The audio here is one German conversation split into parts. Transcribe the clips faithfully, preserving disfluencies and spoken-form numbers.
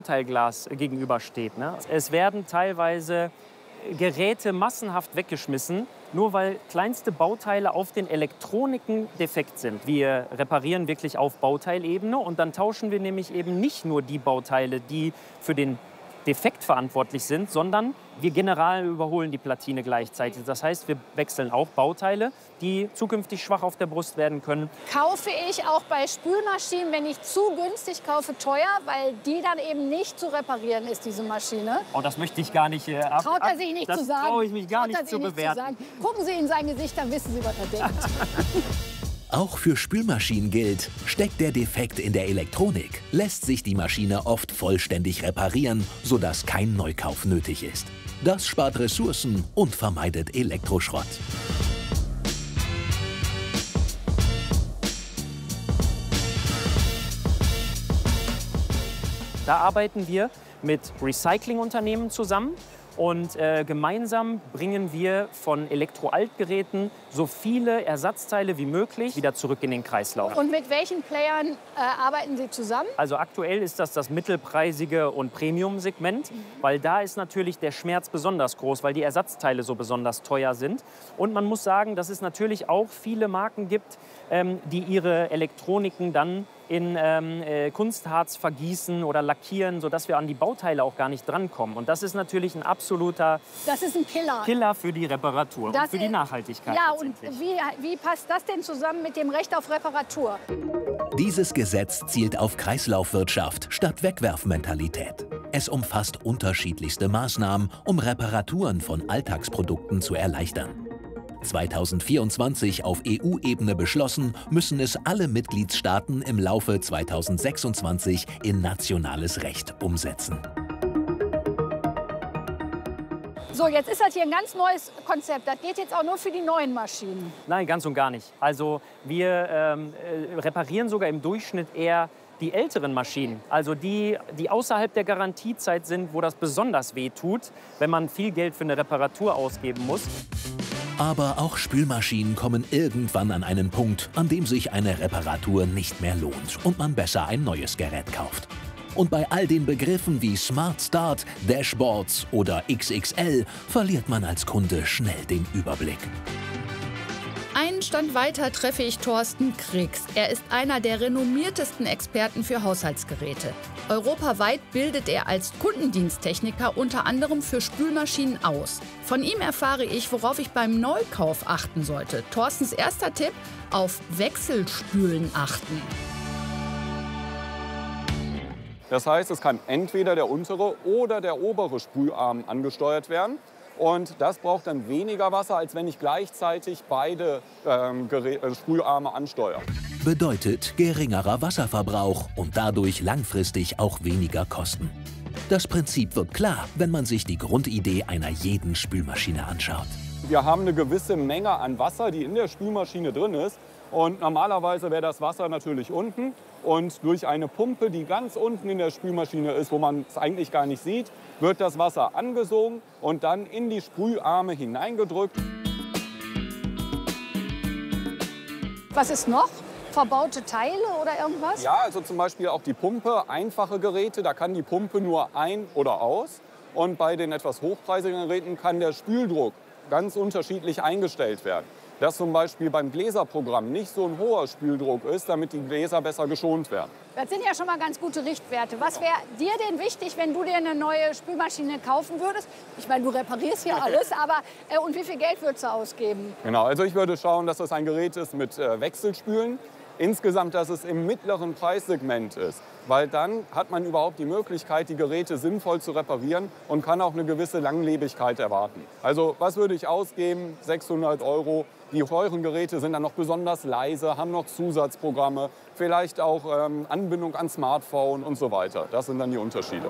Bauteilglas gegenübersteht. Ne? Es werden teilweise Geräte massenhaft weggeschmissen, nur weil kleinste Bauteile auf den Elektroniken defekt sind. Wir reparieren wirklich auf Bauteilebene und dann tauschen wir nämlich eben nicht nur die Bauteile, die für den Defekt verantwortlich sind, sondern wir general überholen die Platine gleichzeitig. Das heißt, wir wechseln auch Bauteile, die zukünftig schwach auf der Brust werden können. Kaufe ich auch bei Spülmaschinen, wenn ich zu günstig kaufe, teuer, weil die dann eben nicht zu reparieren ist, diese Maschine? Oh, das möchte ich gar nicht äh, ab. Traut er sich nicht das zu sagen. Das traue ich mich gar Traut nicht zu nicht bewerten. Zu Gucken Sie in sein Gesicht, dann wissen Sie, was er denkt. Auch für Spülmaschinen gilt, steckt der Defekt in der Elektronik, lässt sich die Maschine oft vollständig reparieren, sodass kein Neukauf nötig ist. Das spart Ressourcen und vermeidet Elektroschrott. Da arbeiten wir mit Recyclingunternehmen zusammen. Und äh, gemeinsam bringen wir von Elektroaltgeräten so viele Ersatzteile wie möglich wieder zurück in den Kreislauf. Und mit welchen Playern äh, arbeiten Sie zusammen? Also aktuell ist das das mittelpreisige und Premium-Segment, mhm. weil da ist natürlich der Schmerz besonders groß, weil die Ersatzteile so besonders teuer sind. Und man muss sagen, dass es natürlich auch viele Marken gibt, ähm, die ihre Elektroniken dann in ähm, äh, Kunstharz vergießen oder lackieren, sodass wir an die Bauteile auch gar nicht drankommen. Und das ist natürlich ein absoluter das ist ein Killer. Killer für die Reparatur das und für die Nachhaltigkeit. Ja, und wie, wie passt das denn zusammen mit dem Recht auf Reparatur? Dieses Gesetz zielt auf Kreislaufwirtschaft statt Wegwerfmentalität. Es umfasst unterschiedlichste Maßnahmen, um Reparaturen von Alltagsprodukten zu erleichtern. zweitausendvierundzwanzig auf E U-Ebene beschlossen, müssen es alle Mitgliedstaaten im Laufe zweitausendsechsundzwanzig in nationales Recht umsetzen. So, jetzt ist das hier ein ganz neues Konzept. Das geht jetzt auch nur für die neuen Maschinen. Nein, ganz und gar nicht. Also wir ähm, äh, reparieren sogar im Durchschnitt eher die älteren Maschinen, also die, die außerhalb der Garantiezeit sind, wo das besonders weh tut, wenn man viel Geld für eine Reparatur ausgeben muss. Aber auch Spülmaschinen kommen irgendwann an einen Punkt, an dem sich eine Reparatur nicht mehr lohnt und man besser ein neues Gerät kauft. Und bei all den Begriffen wie Smart Start, Dashboards oder X X L verliert man als Kunde schnell den Überblick. Einen Stand weiter treffe ich Thorsten Kriegs. Er ist einer der renommiertesten Experten für Haushaltsgeräte. Europaweit bildet er als Kundendiensttechniker unter anderem für Spülmaschinen aus. Von ihm erfahre ich, worauf ich beim Neukauf achten sollte. Thorstens erster Tipp: auf Wechselspülen achten. Das heißt, es kann entweder der untere oder der obere Spülarm angesteuert werden. Und das braucht dann weniger Wasser, als wenn ich gleichzeitig beide ähm, Spülarme ansteuere. Bedeutet geringerer Wasserverbrauch und dadurch langfristig auch weniger Kosten. Das Prinzip wird klar, wenn man sich die Grundidee einer jeden Spülmaschine anschaut. Wir haben eine gewisse Menge an Wasser, die in der Spülmaschine drin ist. Und normalerweise wäre das Wasser natürlich unten. Und durch eine Pumpe, die ganz unten in der Spülmaschine ist, wo man es eigentlich gar nicht sieht, wird das Wasser angesogen und dann in die Sprüharme hineingedrückt. Was ist noch? Verbaute Teile oder irgendwas? Ja, also zum Beispiel auch die Pumpe, einfache Geräte, da kann die Pumpe nur ein- oder aus. Und bei den etwas hochpreisigen Geräten kann der Spüldruck ganz unterschiedlich eingestellt werden. Dass zum Beispiel beim Gläserprogramm nicht so ein hoher Spüldruck ist, damit die Gläser besser geschont werden. Das sind ja schon mal ganz gute Richtwerte. Was wäre dir denn wichtig, wenn du dir eine neue Spülmaschine kaufen würdest? Ich meine, du reparierst hier alles, aber äh, und wie viel Geld würdest du ausgeben? Genau, also ich würde schauen, dass das ein Gerät ist mit äh, Wechselspülen. Insgesamt, dass es im mittleren Preissegment ist. Weil dann hat man überhaupt die Möglichkeit, die Geräte sinnvoll zu reparieren und kann auch eine gewisse Langlebigkeit erwarten. Also was würde ich ausgeben? sechshundert Euro. Die teuren Geräte sind dann noch besonders leise, haben noch Zusatzprogramme, vielleicht auch ähm, Anbindung an Smartphone und so weiter. Das sind dann die Unterschiede.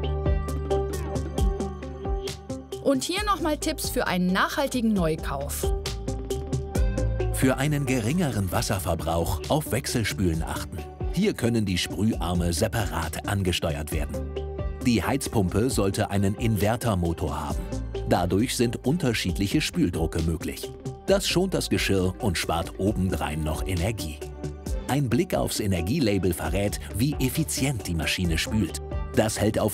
Und hier nochmal Tipps für einen nachhaltigen Neukauf. Für einen geringeren Wasserverbrauch auf Wechselspülen achten. Hier können die Sprüharme separat angesteuert werden. Die Heizpumpe sollte einen Invertermotor haben. Dadurch sind unterschiedliche Spüldrucke möglich. Das schont das Geschirr und spart obendrein noch Energie. Ein Blick aufs Energielabel verrät, wie effizient die Maschine spült. Das hält auf